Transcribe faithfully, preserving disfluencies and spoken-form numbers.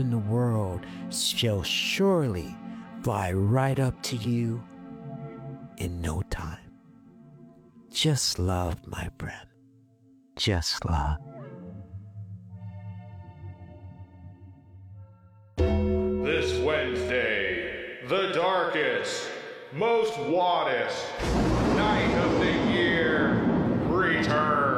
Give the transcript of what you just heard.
in the world shall surely fly right up to you in no time. Just love, my friend. Just love. This Wednesday, the darkest, most waddest night of the year returns.